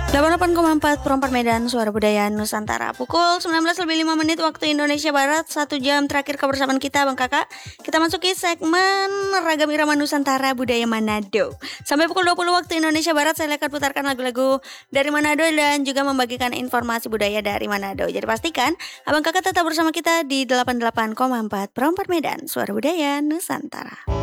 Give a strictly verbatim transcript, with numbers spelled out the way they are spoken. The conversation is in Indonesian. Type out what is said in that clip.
delapan puluh delapan koma empat Perempat Medan, Suara Budaya Nusantara. Pukul sembilan belas lebih lima menit waktu Indonesia Barat. Satu jam terakhir kebersamaan kita Bang Kakak. Kita masuki segmen Ragam Irama Nusantara Budaya Manado. Sampai pukul dua puluh waktu Indonesia Barat saya akan putarkan lagu-lagu dari Manado dan juga membagikan informasi budaya dari Manado. Jadi pastikan Abang Kakak tetap bersama kita di delapan puluh delapan koma empat Perempat Medan, Suara Budaya Nusantara.